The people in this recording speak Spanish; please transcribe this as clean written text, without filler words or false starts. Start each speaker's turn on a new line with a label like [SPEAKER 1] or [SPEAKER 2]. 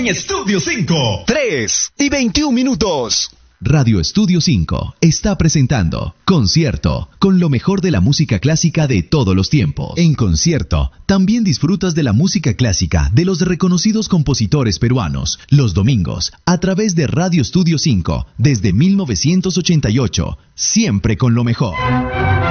[SPEAKER 1] en Estudio 5.
[SPEAKER 2] 3:21.
[SPEAKER 3] Radio Estudio 5 está presentando Concierto, con lo mejor de la música clásica de todos los tiempos. En Concierto, también disfrutas de la música clásica de los reconocidos compositores peruanos, los domingos, a través de Radio Estudio 5, desde 1988, siempre con lo mejor.